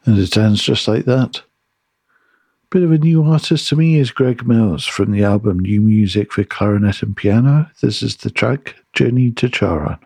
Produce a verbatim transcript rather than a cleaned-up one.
And it ends just like that. Bit of a new artist to me is Greg Mills from the album New Music for Clarinet and Piano. This is the track Journey to Charon.